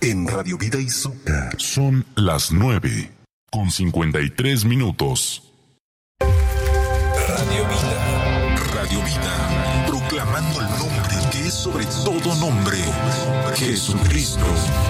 en Radio Vida y Zucca. Son las 9:53. Radio Vida. Radio Vida. Proclamando el nombre que es sobre todo nombre. Jesucristo.